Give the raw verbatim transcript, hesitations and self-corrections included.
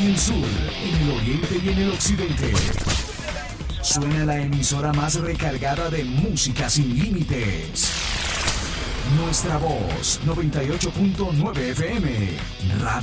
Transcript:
en el sur, en el oriente y en el occidente. Suena la emisora más recargada de música sin límites. Nuestra Voz, noventa y ocho punto nueve F M. Radio